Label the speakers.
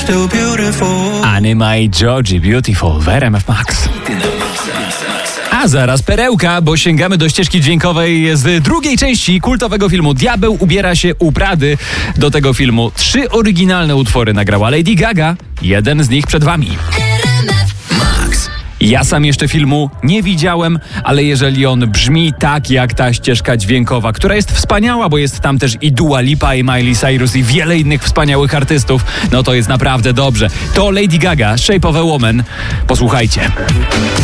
Speaker 1: still beautiful.
Speaker 2: Anima i Georgie, Beautiful w RMF Max. A zaraz perełka, bo sięgamy do ścieżki dźwiękowej z drugiej części kultowego filmu Diabeł ubiera się u Prady. Do tego filmu 3 oryginalne utwory nagrała Lady Gaga. Jeden z nich przed wami. Ja sam jeszcze filmu nie widziałem, ale jeżeli on brzmi tak jak ta ścieżka dźwiękowa, która jest wspaniała, bo jest tam też i Dua Lipa, i Miley Cyrus, i wiele innych wspaniałych artystów, no to jest naprawdę dobrze. To Lady Gaga, Shape of a Woman. Posłuchajcie.